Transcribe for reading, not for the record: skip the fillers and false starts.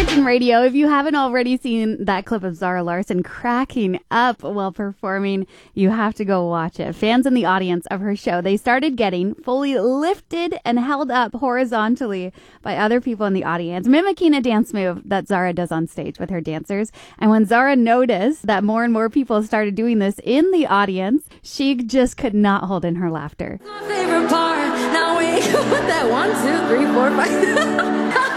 Virgin Radio. If you haven't already seen that clip of Zara Larsson cracking up while performing, you have to go watch it. Fans in the audience of her show, they started getting fully lifted and held up horizontally by other people in the audience, mimicking a dance move that Zara does on stage with her dancers. And when Zara noticed that more and more people started doing this in the audience, she just could not hold in her laughter. My favorite part. Now we with that 1, 2, 3, 4, 5.